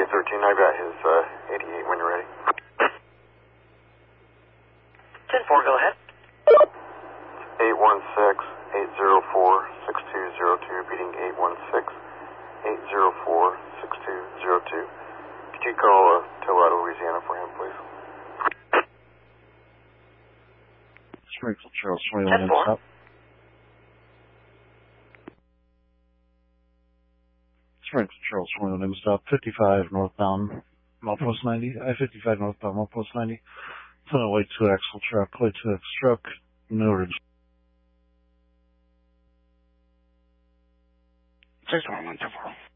13, I've got his 88 when you're ready. 10-4, go ahead. 816-804-6202, repeating 816-804-6202. Could you call Tillado, Louisiana for him, please? Springfield Charles 21 in stop. Springfield Charles 21 in stop. 55 northbound, Northwest 90. I-55 northbound, Northwest 90. It's on a way 2 axle truck, way 2 axle truck, no urgency. 61124.